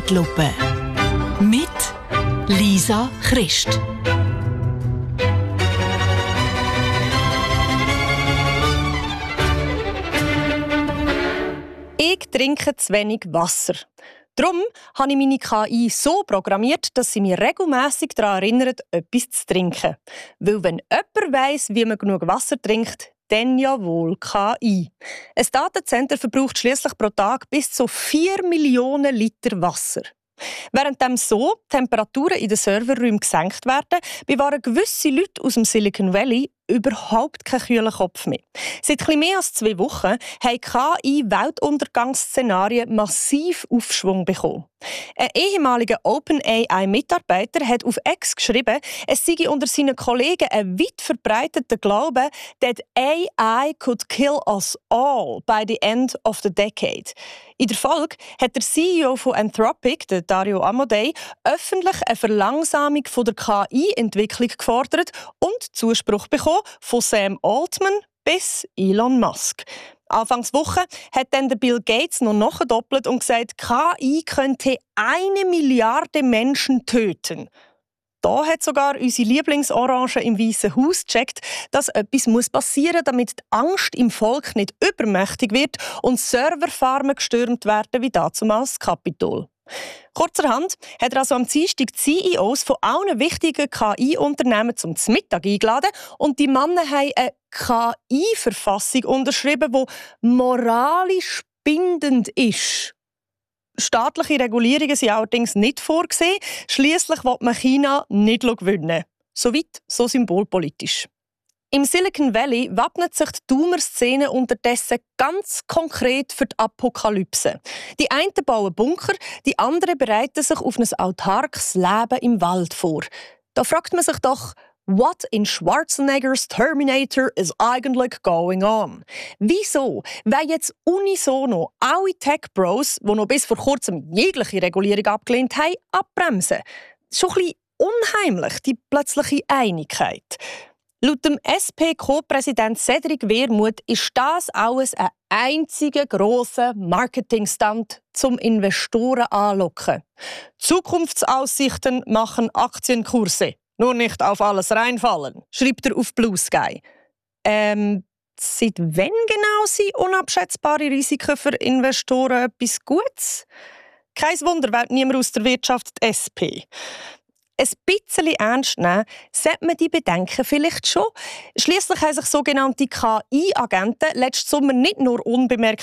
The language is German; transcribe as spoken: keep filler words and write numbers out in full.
Zeitlupe mit Lisa Christ. Ich trinke zu wenig Wasser. Darum habe ich meine K I so programmiert, dass sie mich regelmässig daran erinnert, etwas zu trinken. Weil wenn jemand weiss, wie man genug Wasser trinkt, dann ja wohl K I. Ein Datencenter verbraucht schliesslich pro Tag bis zu vier Millionen Liter Wasser. Während dem so Temperaturen in den Serverräumen gesenkt werden, bewahren gewisse Leute aus dem Silicon Valley überhaupt keinen kühlen Kopf mehr. Seit etwas mehr als zwei Wochen haben K I-Weltuntergangsszenarien massiv Aufschwung bekommen. Ein ehemaliger OpenAI-Mitarbeiter hat auf X geschrieben, es sei unter seinen Kollegen ein weit verbreiteter Glaube, that A I could kill us all by the end of the decade. In der Folge hat der C E O von Anthropic, der Dario Amodei, öffentlich eine Verlangsamung von der K I-Entwicklung gefordert und Zuspruch bekommen von Sam Altman bis Elon Musk. Anfangs Woche hat dann der Bill Gates noch nachgedoppelt und gesagt, K I könnte eine Milliarde Menschen töten. Da hat sogar unsere Lieblingsorange im Weißen Haus gecheckt, dass etwas passieren muss, damit die Angst im Volk nicht übermächtig wird und Serverfarmen gestürmt werden wie damals das Kapitol. Kurzerhand hat er also am Dienstag die C E Os von allen wichtigen K I-Unternehmen zum Mittag eingeladen und die Männer haben eine K I-Verfassung unterschrieben, die moralisch bindend ist. Staatliche Regulierungen sind allerdings nicht vorgesehen. Schliesslich will man China nicht gewinnen. Soweit so symbolpolitisch. Im Silicon Valley wappnet sich die Doomer-Szene unterdessen ganz konkret für die Apokalypse. Die einen bauen Bunker, die anderen bereiten sich auf ein autarkes Leben im Wald vor. Da fragt man sich doch, what in Schwarzeneggers Terminator is eigentlich going on? Wieso wollen jetzt unisono alle Tech-Bros, die noch bis vor kurzem jegliche Regulierung abgelehnt haben, abbremsen? Schon ein bisschen unheimlich, die plötzliche Einigkeit. Laut dem S P-Co-Präsident Cedric Wermuth ist das alles ein einziger grosser Marketingstunt zum Investoren anlocken. Zukunftsaussichten machen Aktienkurse. Nur nicht auf alles reinfallen, schreibt er auf Blue Sky. Ähm, seit wann genau sind unabschätzbare Risiken für Investoren etwas Gutes? Kein Wunder, wählt niemand aus der Wirtschaft die S P. Ein bisschen ernst nehmen, sollte man die Bedenken vielleicht schon. Schliesslich haben sich sogenannte K I-Agenten letzten Sommer nicht nur unbemerkt